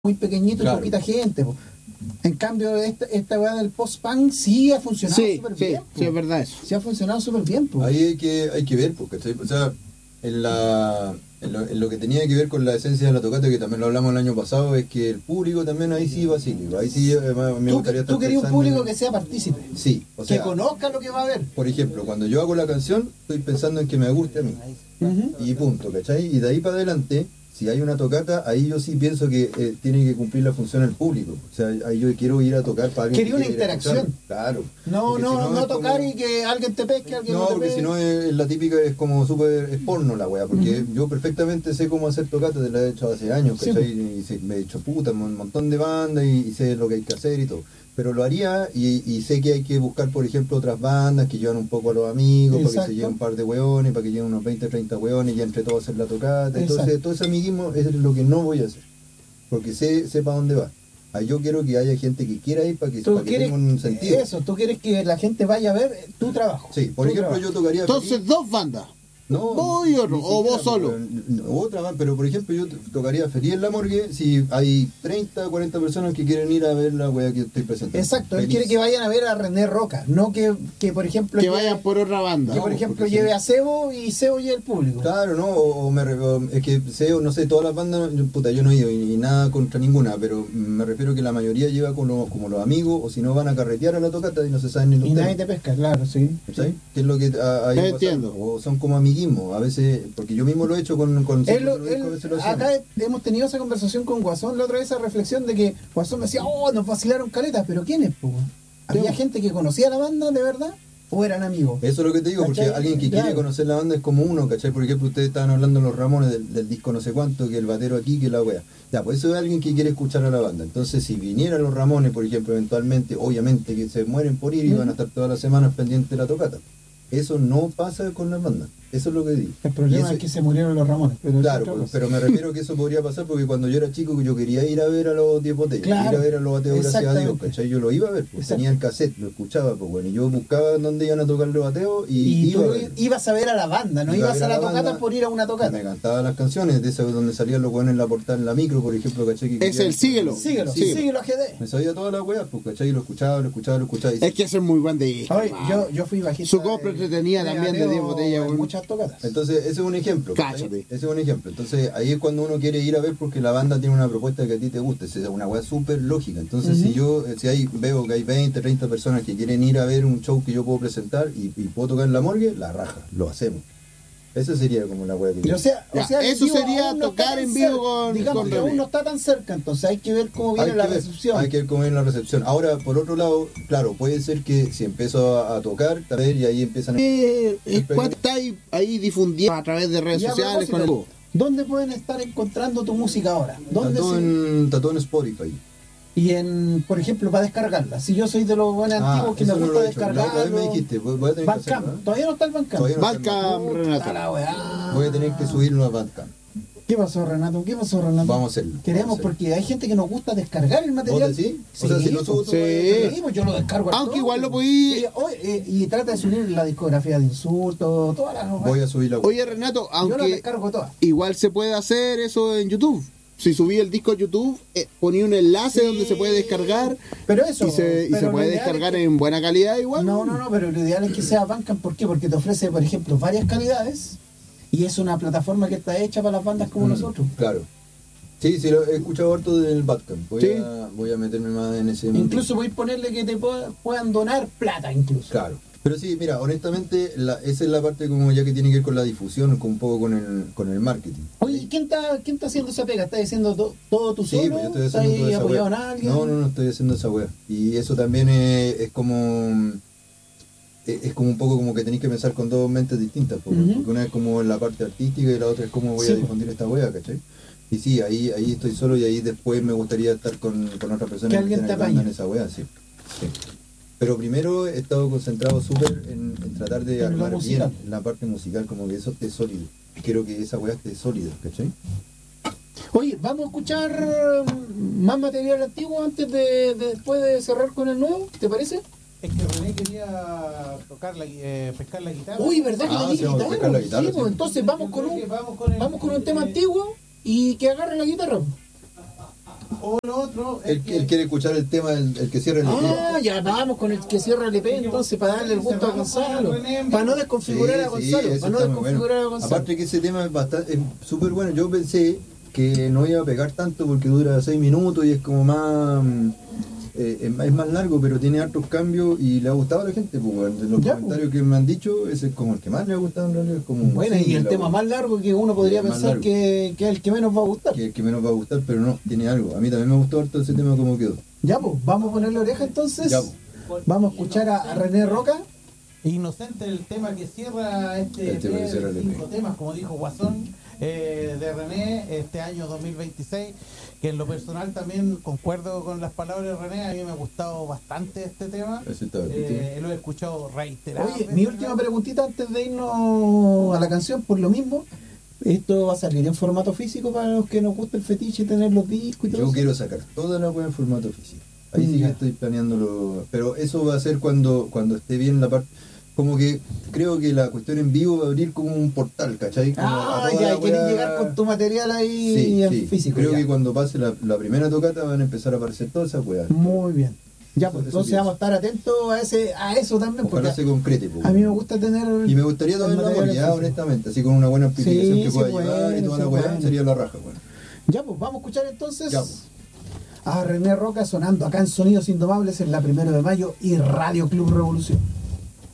muy pequeñito, claro, y poquita gente, po. En cambio, esta weá del post-punk sí ha funcionado súper bien. Sí, es verdad eso. Sí ha funcionado súper bien, po. Ahí hay que ver, porque, o sea, en lo que tenía que ver con la esencia de la tocata, que también lo hablamos el año pasado, es que el público también ahí sí vacila. Ahí sí me gustaría estar. Tú querías un público que sea partícipe. Sí, o sea, que conozca lo que va a ver. Por ejemplo, cuando yo hago la canción, estoy pensando en que me guste a mí. Y punto, ¿cachai? Y de ahí para adelante, si hay una tocata, ahí yo sí pienso que tiene que cumplir la función del público. O sea, ahí yo quiero ir a tocar para alguien. Quería una interacción. Claro. No tocar como... y que alguien te pesque, alguien no te porque si no, la típica es como súper porno la weá, porque yo perfectamente sé cómo hacer tocatas, te la he hecho hace años, ¿cachai? Y me he hecho puta, un montón de bandas y sé lo que hay que hacer y todo. Pero lo haría y sé que hay que buscar, por ejemplo, otras bandas que llevan un poco a los amigos, para que se lleven un par de hueones, para que lleven unos 20, 30 hueones y entre todos hacer la tocata. Entonces, todo ese amiguismo es lo que no voy a hacer, porque sé para dónde va. Yo quiero que haya gente que quiera ir para que tenga un sentido. Eso, tú quieres que la gente vaya a ver tu trabajo. Sí, por ejemplo, yo tocaría... Entonces, dos bandas. No, voy o vos solo. Otra más, pero por ejemplo yo tocaría Feliz en la Morgue si hay 30, 40 personas que quieren ir a ver la wea que estoy presentando. Exacto, él quiere que vayan a ver a René Roca, no que por ejemplo... Que vayan por otra banda. Que por ejemplo lleve a Sebo y Sebo lleve al público. Claro, ¿no? Es que Sebo, no sé, todas las bandas, yo no he ido y nada contra ninguna, pero me refiero que la mayoría lleva como los amigos, o si no van a carretear a la tocata y no se saben ni los temas. Y nadie te pesca, claro, sí. ¿Sabes? ¿Qué es lo que ahí entiendo? O son como amiguitos. A veces, porque yo mismo lo he hecho con acá hemos tenido esa conversación con Guasón la otra vez, esa reflexión de que Guasón me decía, nos vacilaron caletas, pero ¿quiénes? ¿Había gente que conocía la banda de verdad? ¿O eran amigos? Eso es lo que te digo, porque alguien que quiere conocer la banda es como uno, ¿cachai? Por ejemplo, ustedes estaban hablando de los Ramones, del disco no sé cuánto, que el batero aquí, que la wea. Ya, pues eso es alguien que quiere escuchar a la banda. Entonces, si vinieran los Ramones, por ejemplo, eventualmente, obviamente que se mueren por ir y van a estar todas las semanas pendientes de la tocata. Eso no pasa con las bandas. Eso es lo que digo. El problema es que se murieron los Ramones. Claro, pero me refiero que eso podría pasar porque cuando yo era chico yo quería ir a ver a los 10 botellas, ir a ver a los bateos, gracias a Dios, ¿cachai? Yo lo iba a ver, pues tenía el cassette, lo escuchaba, pues bueno, y yo buscaba dónde iban a tocar los bateos y tú ibas a ver a la banda, no ibas a la tocata por ir a una tocata. Me cantaban las canciones de esas donde salían los weones en la portada en la micro, por ejemplo, ¿cachai? Es el Síguelo GD. Me sabía todas las weas, pues, ¿cachai? Lo escuchaba. Es que ese es muy buen de... Yo fui bajista. Su compra entretenida también de 10 botellas. Muchas tocatas. Entonces, ese es un ejemplo. Cállate. Ese es un ejemplo. Entonces, ahí es cuando uno quiere ir a ver porque la banda tiene una propuesta que a ti te guste. Es una wea súper lógica. Entonces, si veo que hay 20, 30 personas que quieren ir a ver un show que yo puedo presentar y puedo tocar en la morgue, la raja, lo hacemos. Esa sería como la wea que yo. O sea, eso sería tocar en vivo con... Digamos que aún no está tan cerca, entonces hay que ver cómo viene la recepción. Hay que ver cómo viene la recepción. Ahora, por otro lado, claro, puede ser que si empiezo a tocar, a ver, y ahí empiezan ¿Cuánto está ahí difundiendo a través de redes sociales con el juego? ¿Dónde pueden estar encontrando tu música ahora? Está todo en Spotify. Y por ejemplo, para descargarla. Si yo soy de los buenos antiguos que me gusta descargarla. Me dijiste, voy a tener que hacerlo, ¿eh? Todavía no está el Bandcamp. Bandcamp, Renato. Voy a tener que subirlo a Bandcamp. ¿Qué pasó, Renato? Vamos a hacerlo. Queremos porque hay gente que nos gusta descargar el material. ¿Sí? O sea, si lo subo tú, pues yo lo descargo. Aunque igual lo podí... Y trata de subir la discografía de Insultos, todas las... Voy a subir la... Oye, Renato, aunque... Yo lo descargo todas. Igual se puede hacer eso en YouTube. Si subí el disco a YouTube, ponía un enlace donde se puede descargar. Pero eso, y se puede descargar en buena calidad igual. No, pero lo ideal es que sea Bandcamp. ¿Por qué? Porque te ofrece, por ejemplo, varias calidades y es una plataforma que está hecha para las bandas como nosotros. Claro. Sí, lo he escuchado harto del Bandcamp. Voy a meterme más en ese mundo. Incluso voy a ponerle que te puedan donar plata incluso. Claro. Pero sí, mira, honestamente, esa es la parte como ya que tiene que ver con la difusión, con un poco con el marketing. Oye, ¿quién está haciendo esa pega? ¿Estás haciendo todo tú solo? Sí, pues yo estoy haciendo toda esa apoyado wea. En alguien? No estoy haciendo esa wea. Y eso también es como... Es como un poco como que tenéis que pensar con dos mentes distintas, porque una es como la parte artística y la otra es cómo voy a difundir esta wea, ¿cachai? Y sí, ahí estoy solo y ahí después me gustaría estar con otra persona que alguien te apañe en esa wea, sí. Pero primero he estado concentrado súper en tratar de armar bien la parte musical, como que eso esté sólido. Quiero que esa weá esté sólida, ¿cachai? Oye, ¿vamos a escuchar más material antiguo antes después de cerrar con el nuevo? ¿Te parece? Es que René quería pescar la guitarra. Uy, ¿verdad que sí, vamos a pescar la guitarra? Sí, pues entonces vamos con un tema antiguo y que agarre la guitarra. O lo otro es Él quiere escuchar el tema, el que cierra el EP. Ya vamos con el que cierra el EP entonces para darle el gusto a Gonzalo. Para no desconfigurar a Gonzalo. eso Para no está muy desconfigurar a bueno. Gonzalo. Aparte que ese tema es súper bueno. Yo pensé que no iba a pegar tanto porque dura 6 minutos y es como más... es más largo, pero tiene hartos cambios y le ha gustado a la gente. Pues, de los comentarios que me han dicho, ese es como el que más le ha gustado en realidad. Como Bueno, y el tema más largo que uno podría pensar que es el que menos va a gustar. Que el que menos va a gustar, pero no, tiene algo. A mí también me gustó harto ese tema como quedó. Ya, pues, vamos a ponerle oreja entonces. Ya, Vamos a escuchar a René Roca. Inocente, el tema que cierra este EP que cierra el de 5 EP. temas, como dijo Guasón, de René, este año 2026, que en lo personal también concuerdo con las palabras de René. A mí me ha gustado bastante este tema. Ese está Lo he escuchado reiterado. Oye, mi última preguntita antes de irnos a la canción, por lo mismo. ¿Esto va a salir en formato físico para los que nos gusta el fetiche, tener los discos y todo Yo eso? quiero sacar toda la web en formato físico. Ahí sí que estoy planeándolo. Pero eso va a ser cuando esté bien la parte. Como que creo que la cuestión en vivo va a abrir como un portal, ¿cachai? Como a toda ya, la querés weá. llegar con tu material ahí Sí, en sí. físico. Creo ya. que cuando pase la primera tocata van a empezar a aparecer todas esas weas. Muy bien. Ya, pues Eso entonces pienso. vamos a estar atentos a eso también. Ojalá Porque se concrete. Pues, a mí me gusta tener... y me gustaría el también la material movilidad, físico. honestamente, así con una buena amplificación Sí, que sí, pueda bueno, llevar y toda sí, la weá, bueno. sería la raja, bueno. Ya, pues vamos a escuchar entonces Ya, pues. a René Roca sonando acá en Sonidos Indomables en la 1 de mayo y Radio Club Revolución.